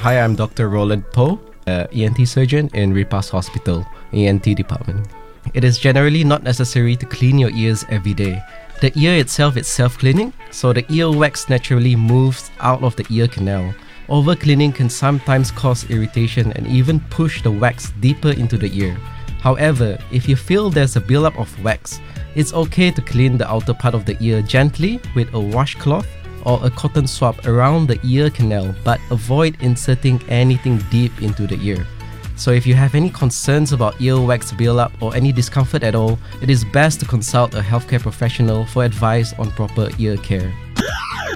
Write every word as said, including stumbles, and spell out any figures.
Hi, I'm Doctor Roland Poe, uh, E N T surgeon in Repast Hospital, E N T department. It is generally not necessary to clean your ears every day. The ear itself is self-cleaning, so the earwax naturally moves out of the ear canal. Over-cleaning can sometimes cause irritation and even push the wax deeper into the ear. However, if you feel there's a buildup of wax, it's okay to clean the outer part of the ear gently with a washcloth or a cotton swab around the ear canal, but avoid inserting anything deep into the ear. So if you have any concerns about earwax buildup or any discomfort at all, it is best to consult a healthcare professional for advice on proper ear care.